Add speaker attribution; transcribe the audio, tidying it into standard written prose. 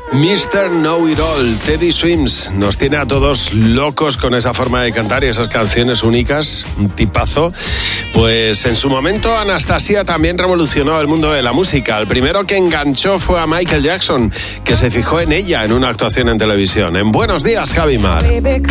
Speaker 1: Mr. Know-It-All, Teddy Swims, nos tiene a todos locos con esa forma de cantar y esas canciones únicas, un tipazo. Pues en su momento Anastasia también revolucionó el mundo de la música. El primero que enganchó fue a Michael Jackson, que se fijó en ella en una actuación en televisión. En Buenos Días, Javi Mar.